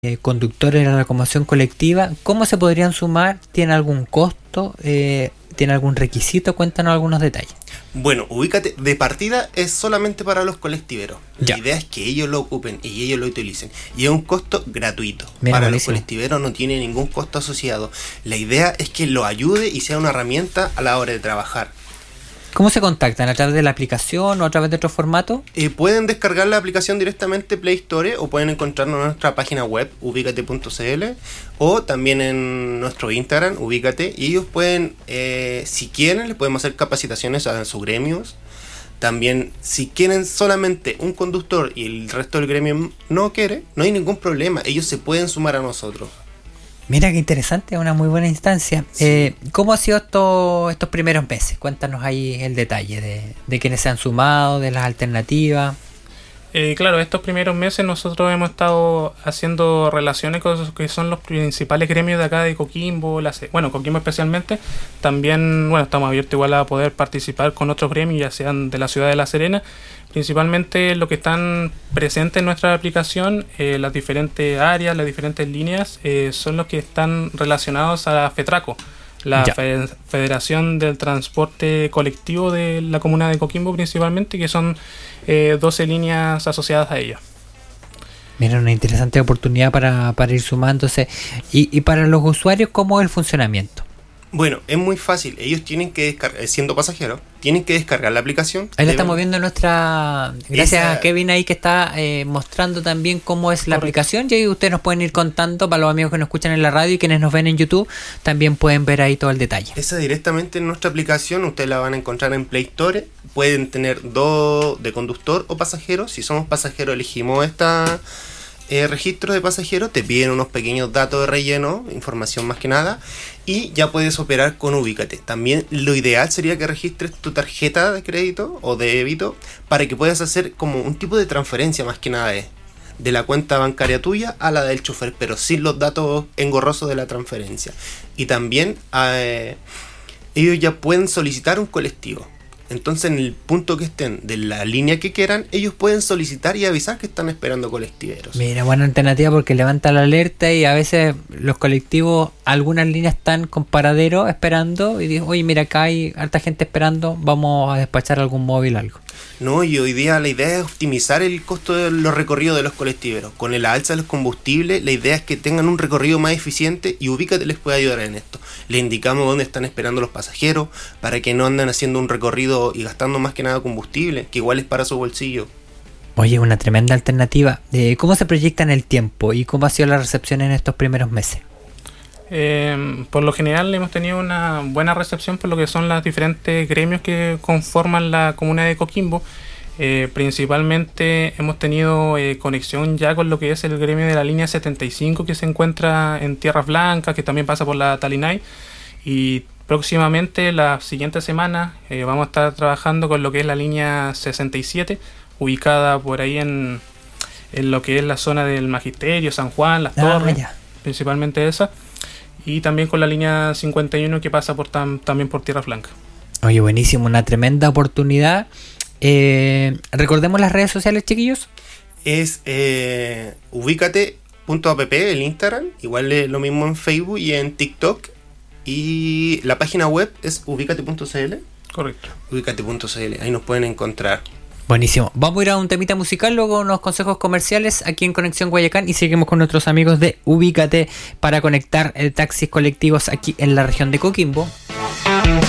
conductores de la locomoción colectiva, ¿cómo se podrían sumar? ¿Tiene algún costo? ¿Tiene algún requisito? Cuéntanos algunos detalles. Bueno, ubícate, de partida es solamente para los colectiveros. Ya. La idea es que ellos lo ocupen y ellos lo utilicen. Y es un costo gratuito. Mira, para buenísimo. los colectiveros no tiene ningún costo asociado. La idea es que lo ayude y sea una herramienta a la hora de trabajar. ¿Cómo se contactan? ¿A través de la aplicación o a través de otro formato? Pueden descargar la aplicación directamente Play Store o pueden encontrarnos en nuestra página web ubicate.cl o también en nuestro Instagram ubicate, y ellos pueden, si quieren, les podemos hacer capacitaciones a sus gremios. También, si quieren solamente un conductor y el resto del gremio no quiere, no hay ningún problema, ellos se pueden sumar a nosotros. Mira qué interesante, una muy buena instancia. Sí. ¿Cómo ha sido estos primeros meses? Cuéntanos ahí el detalle de quienes se han sumado, de las alternativas. Claro, estos primeros meses nosotros hemos estado haciendo relaciones con los que son los principales gremios de acá de Coquimbo, Coquimbo especialmente. También, estamos abiertos igual a poder participar con otros gremios, ya sean de la ciudad de La Serena. Principalmente lo que están presentes en nuestra aplicación, las diferentes áreas, las diferentes líneas, son los que están relacionados a la FETRACO, la Federación del Transporte Colectivo de la Comuna de Coquimbo principalmente, que son 12 líneas asociadas a ella. Mira, una interesante oportunidad para ir sumándose. Y para los usuarios, ¿cómo es el funcionamiento? Bueno, es muy fácil. Ellos tienen que descargar, siendo pasajeros, tienen que descargar la aplicación. Ahí la estamos viendo en nuestra... Gracias a Kevin ahí que está mostrando también cómo es la aplicación. Y ahí ustedes nos pueden ir contando para los amigos que nos escuchan en la radio y quienes nos ven en YouTube. También pueden ver ahí todo el detalle. Esa directamente en nuestra aplicación. Ustedes la van a encontrar en Play Store. Pueden tener dos de conductor o pasajero. Si somos pasajeros elegimos registro de pasajeros, te piden unos pequeños datos de relleno, información más que nada, y ya puedes operar con Ubícate. También lo ideal sería que registres tu tarjeta de crédito o de débito para que puedas hacer como un tipo de transferencia más que nada de la cuenta bancaria tuya a la del chofer, pero sin los datos engorrosos de la transferencia. Y también ellos ya pueden solicitar un colectivo. Entonces, en el punto que estén de la línea que quieran, ellos pueden solicitar y avisar que están esperando colectiveros. Mira, buena alternativa porque levanta la alerta y a veces los colectivos, algunas líneas están con paradero esperando y dicen, oye, mira, acá hay harta gente esperando, vamos a despachar algún móvil, algo. No, y hoy día la idea es optimizar el costo de los recorridos de los colectiveros. Con el alza de los combustibles, la idea es que tengan un recorrido más eficiente y Ubícate les puede ayudar en esto. Le indicamos dónde están esperando los pasajeros para que no anden haciendo un recorrido y gastando más que nada combustible, que igual es para su bolsillo. Oye, una tremenda alternativa. ¿Cómo se proyecta en el tiempo y cómo ha sido la recepción en estos primeros meses? Por lo general hemos tenido una buena recepción por lo que son los diferentes gremios que conforman la comuna de Coquimbo. Principalmente hemos tenido conexión ya con lo que es el gremio de la línea 75 que se encuentra en Tierras Blancas, que también pasa por la Talinay, y próximamente la siguiente semana vamos a estar trabajando con lo que es la línea 67, ubicada por ahí en lo que es la zona del Magisterio, San Juan, Las Torres, principalmente esa. Y también con la línea 51 que pasa también por Tierra Blanca. Oye, buenísimo, una tremenda oportunidad. Recordemos las redes sociales, chiquillos. Es ubicate.app, el Instagram. Igual es lo mismo en Facebook y en TikTok. Y la página web es ubicate.cl. Correcto. Ubicate.cl, ahí nos pueden encontrar. Buenísimo. Vamos a ir a un temita musical, luego unos consejos comerciales aquí en Conexión Guayacán y seguimos con nuestros amigos de Ubícate para conectar taxis colectivos aquí en la región de Coquimbo.